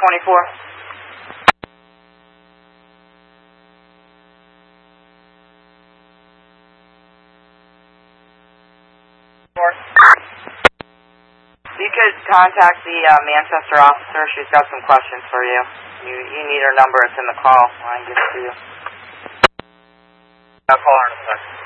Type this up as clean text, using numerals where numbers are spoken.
24. You could contact the Manchester officer. She's got some questions for you. You need her number. It's in the call. I'll give it to you. I'll call her in a second.